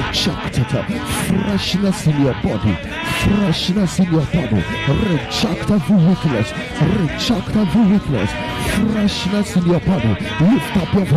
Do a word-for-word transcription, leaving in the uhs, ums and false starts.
reject it. Freshness in your body, freshness in your body. Reject every weakness, reject every weakness. Freshness in your body. Lift up your